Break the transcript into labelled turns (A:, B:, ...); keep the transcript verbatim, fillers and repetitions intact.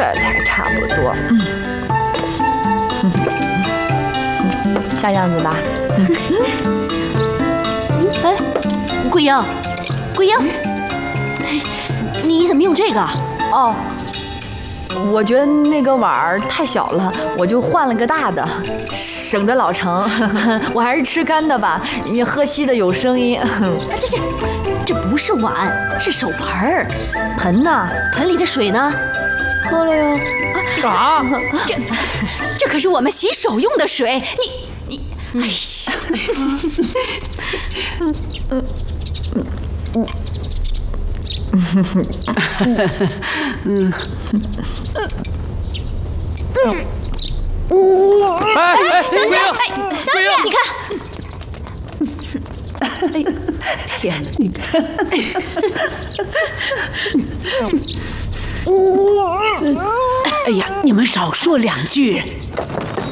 A: 才差不多。嗯，像样子吧？
B: 哎，桂英，桂英，你怎么用这个？
A: 哦。 我觉得那个碗儿太小了，我就换了个大的，省得老盛。我还是吃干的吧，你喝稀的有声音。
B: 这这这不是碗，是手盆儿。
A: 盆呢？
B: 盆里的水呢？
A: 喝了哟。
C: 啊！
B: 这这可是我们洗手用的水，你你，哎呀！嗯嗯嗯
C: 嗯。 哎哎，
B: 小姐，哎，小姐，你看，
C: 哎，天哪，你看，哎呀，你们少说两句。